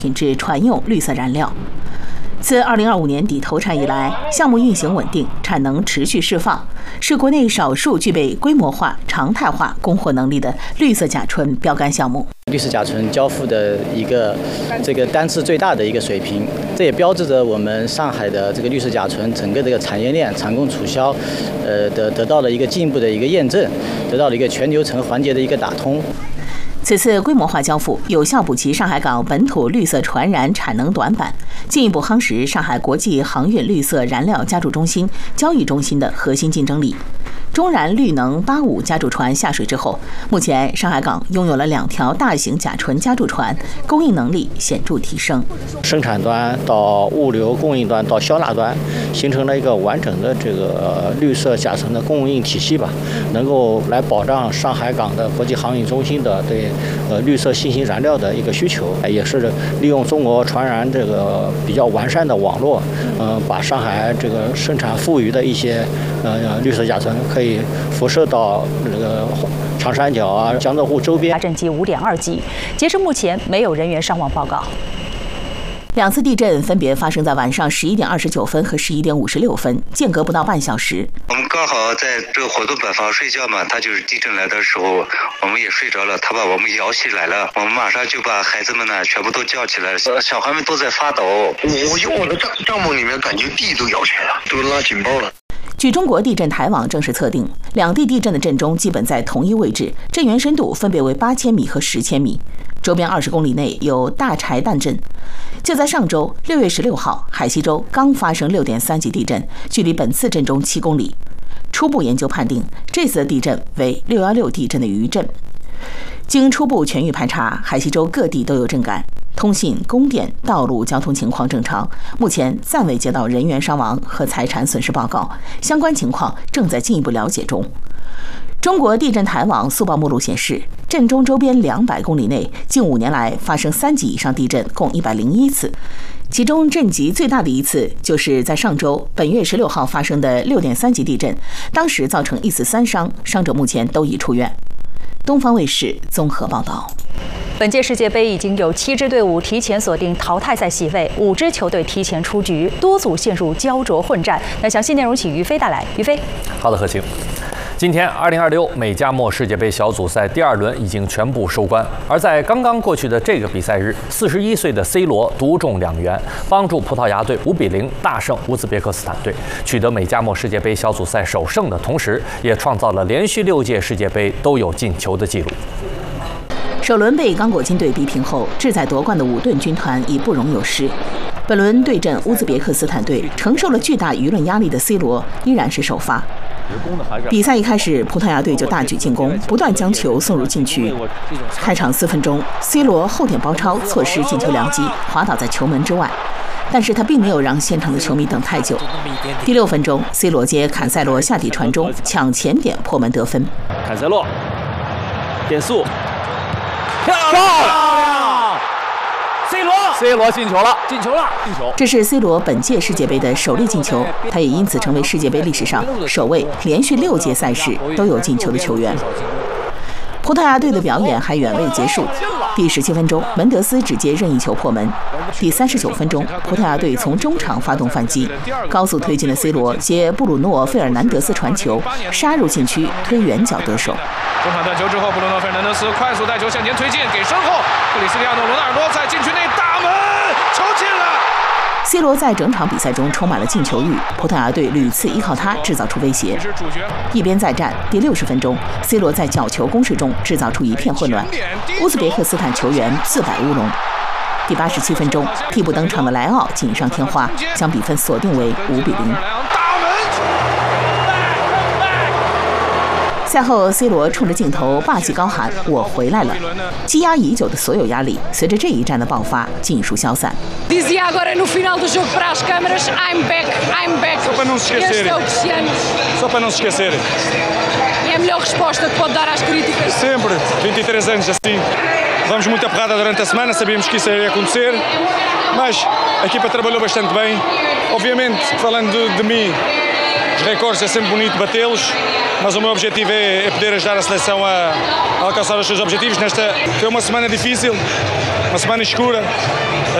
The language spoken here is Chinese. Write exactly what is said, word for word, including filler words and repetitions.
品质船用绿色燃料。自二零二五年底投产以来，项目运行稳定，产能持续释放，是国内少数具备规模化、常态化供货能力的绿色甲醇标杆项目。 绿色甲醇交付的一个这个单次最大的一个水平，这也标志着我们上海的这个绿色甲醇整个这个产业链产供储销，呃得得到了一个进一步的一个验证，得到了一个全流程环节的一个打通。 此次规模化交付，有效补齐上海港本土绿色船燃产能短板，进一步夯实上海国际航运绿色燃料加注中心、交易中心的核心竞争力。中燃绿能八五加注船下水之后，目前上海港拥有了两条大型甲醇加注船，供应能力显著提升。 生产端到物流供应端到销纳端，形成了一个完整的这个绿色甲醇的供应体系吧，能够来保障上海港的国际航运中心的对呃绿色新型燃料的一个需求，也是利用中国船燃这个比较完善的网络，嗯、呃，把上海这个生产富余的一些呃绿色甲醇可以。可以辐射到这个长三角啊、江浙沪周边。 震级五点二级，截至目前没有人员伤亡报告。 两次地震分别发生在晚上十一点二十九分和十一点五十六分，间隔不到半小时。 我们刚好在这个活动板房睡觉嘛，他就是地震来的时候，我们也睡着了，他把我们摇起来了，我们马上就把孩子们呢全部都叫起来了，小孩们都在发抖。 我用我的帐帐篷里面感觉地都摇起来了，都拉警报了。 据中国地震台网正式测定，两地地震的震中基本在同一位置，震源深度分别为八千米和十千米，周边二十公里内有大柴旦镇。就在上周六月十六号，海西州刚发生六点三级地震，距离本次震中七公里。初步研究判定，这次的地震为六一六地震的余震。经初步全域排查，海西州各地都有震感，通信、供电、道路交通情况正常，目前暂未接到人员伤亡和财产损失报告，相关情况正在进一步了解中。中国地震台网速报目录显示，震中周边两百公里内近五年来发生三级以上地震共一百零一次，其中震级最大的一次就是在上周本月十六号发生的六点三级地震，当时造成一死三伤，伤者目前都已出院。东方卫视综合报道。 本届世界杯已经有七支队伍提前锁定淘汰赛席位，五支球队提前出局，多组陷入焦灼混战。那详细内容请于飞带来。于飞， 好的，何晴。今天，二零二六美加墨世界杯小组赛第二轮已经全部收官。而在刚刚过去的这个比赛日，四十一岁的 C 罗独中两元，帮助葡萄牙队五比零大胜乌兹别克斯坦队，取得美加墨世界杯小组赛首胜的同时，也创造了连续六届世界杯都有进球的记录。 首轮被刚果金队逼平后，志在夺冠的五盾军团已不容有失。本轮对阵乌兹别克斯坦队，承受了巨大舆论压力的 C 罗依然是首发。比赛一开始，葡萄牙队就大举进攻，不断将球送入禁区。开场四分钟 ，C 罗后点包抄，错失进球良机，滑倒在球门之外。但是他并没有让现场的球迷等太久。第六分钟 ，C 罗接坎塞罗下底传中，抢前点破门得分。 坎塞洛点速，漂亮 ！C 罗 ，C 罗进球了，进球了，进球！ 这是 C 罗本届世界杯的首粒进球，他也因此成为世界杯历史上首位连续六届赛事都有进球的球员。葡萄牙队的表演还远未结束。第十七分钟，门德斯直接任意球破门。第三十九分钟，葡萄牙队从中场发动反击，高速推进的 C 罗接布鲁诺·费尔南德斯传球，杀入禁区，推远角得手。 中场断球之后，布鲁诺·费尔南德斯快速带球向前推进，给身后克里斯蒂亚诺·罗纳尔多在禁区内大门，球进了。 C 罗在整场比赛中充满了进球欲，葡萄牙队屡次依靠他制造出威胁。一边再战，第六十分钟 ，C 罗在角球攻势中制造出一片混乱，乌兹别克斯坦球员自摆乌龙。第八十七分钟，替补登场的莱奥锦上添花，将比分锁定为五比零。赛后 ，C 罗冲着镜头霸气高喊：“我回来了！”积压已久的所有压力，随着这一战的爆发，尽数消散。 Dizia agora no final do jogo para as câmaras, I'm back, I'm back. Só para não se esquecerem. Só para não se esquecerem. É a melhor resposta que pode dar às críticas. Sempre, vinte e três anos assim. Levamos muita porrada durante a semana, sabíamos que isso iria acontecer, mas a equipa trabalhou bastante bem. Obviamente, falando de, de mim, Os recordes é sempre bonito batê-los, mas o meu objetivo é, é poder ajudar a seleção a, a alcançar os seus objetivos. Nesta foi uma semana difícil, uma semana escura.